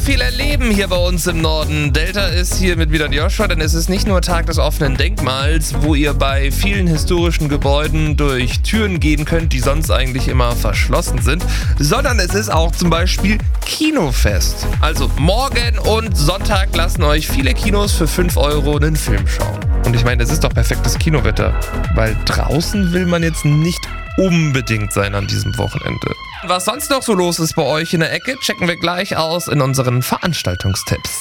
Viel erleben hier bei uns im Norden. Delta ist hier mit wieder Joshua, denn es ist nicht nur Tag des offenen Denkmals, wo ihr bei vielen historischen Gebäuden durch Türen gehen könnt, die sonst eigentlich immer verschlossen sind, sondern es ist auch zum Beispiel Kinofest. Also morgen und Sonntag lassen euch viele Kinos für 5 Euro einen Film schauen. Und ich meine, das ist doch perfektes Kinowetter, weil draußen will man jetzt nicht unbedingt sein an diesem Wochenende. Was sonst noch so los ist bei euch in der Ecke, checken wir gleich aus in unseren Veranstaltungstipps.